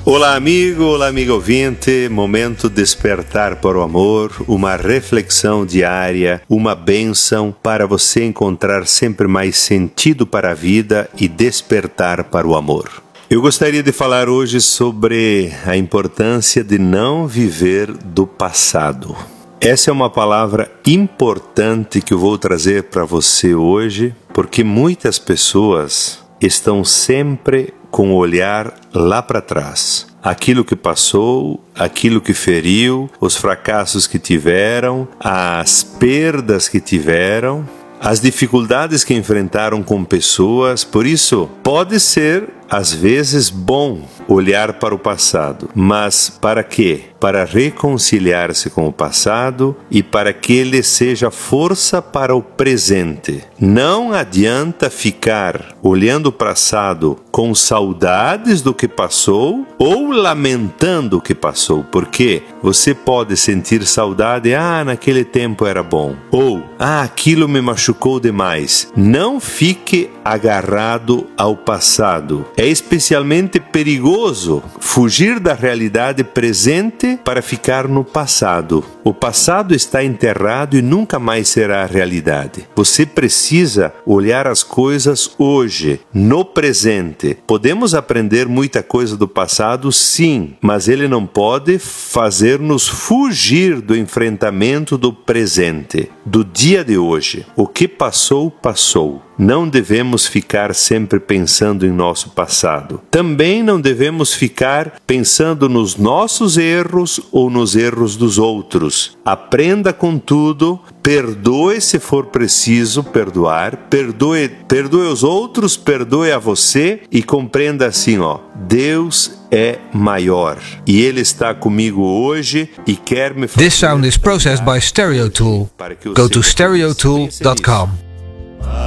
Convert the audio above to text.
Olá amigo ouvinte, momento despertar para o amor, uma reflexão diária, uma bênção para você encontrar sempre mais sentido para a vida e despertar para o amor. Eu gostaria de falar hoje sobre a importância de não viver do passado. Essa é uma palavra importante que eu vou trazer para você hoje, porque muitas pessoas estão sempre com o olhar lá para trás. Aquilo que passou, aquilo que feriu, os fracassos que tiveram, as perdas que tiveram, as dificuldades que enfrentaram com pessoas. Por isso, pode ser às vezes bom olhar para o passado, mas para quê? Para reconciliar-se com o passado e para que ele seja força para o presente. Não adianta ficar olhando o passado com saudades do que passou ou lamentando o que passou, porque você pode sentir saudade, naquele tempo era bom, ou aquilo me machucou demais. Não fique agarrado ao passado. É especialmente perigoso fugir da realidade presente para ficar no passado. O passado está enterrado e nunca mais será a realidade. Você precisa olhar as coisas hoje, no presente. Podemos aprender muita coisa do passado, sim, mas ele não pode fazer-nos fugir do enfrentamento do presente, do dia de hoje. O que passou, passou. Não devemos ficar sempre pensando em nosso passado. Também não devemos ficar pensando nos nossos erros ou nos erros dos outros. Aprenda com tudo, perdoe se for preciso perdoar, perdoe os outros, perdoe a você e compreenda assim, Deus é maior e Ele está comigo hoje e quer me fazer. This sound is processed by Stereo Tool. Go to stereotool.com.